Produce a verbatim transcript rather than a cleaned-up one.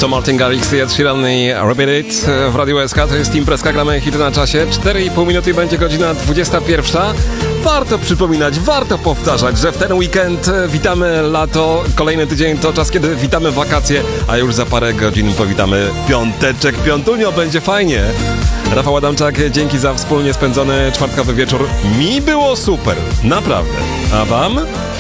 To Martin Garrix, Ed Sheeran i Repeat It w Radiu S K. To jest Team Preska, gramy hity na czasie. cztery i pół minuty i będzie godzina dwudziesta pierwsza. Warto przypominać, warto powtarzać, że w ten weekend witamy lato, kolejny tydzień to czas, kiedy witamy wakacje, a już za parę godzin powitamy piąteczek, piątunio, będzie fajnie. Rafał Adamczak, dzięki za wspólnie spędzony czwartkowy wieczór. Mi było super, naprawdę. A wam?